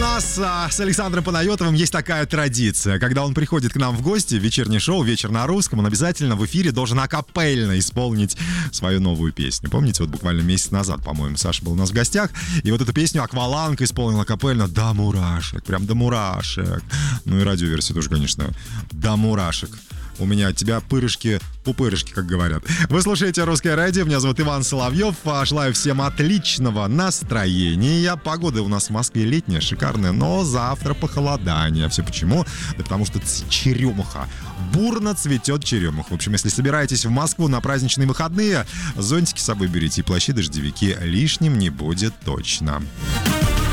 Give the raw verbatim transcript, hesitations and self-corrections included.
нас а, с Александром Панайотовым есть такая традиция. Когда он приходит к нам в гости в вечернее шоу «Вечер на русском», он обязательно в эфире должен акапельно исполнить свою новую песню. Помните, вот буквально месяц назад, по-моему, Саша был у нас в гостях, и вот эту песню «Акваланг» исполнил акапельно до мурашек, прям до мурашек. Ну и радиоверсия тоже, конечно, до мурашек. У меня от тебя пырышки-пупырышки, как говорят. Вы слушаете «Русское радио». Меня зовут Иван Соловьев. Желаю всем отличного настроения. Погода у нас в Москве летняя, шикарная, но завтра похолодание. Все почему? Да потому что черемуха. Бурно цветет черемуха. В общем, если собираетесь в Москву на праздничные выходные, зонтики с собой берите и плащи-дождевики. Лишним не будет точно.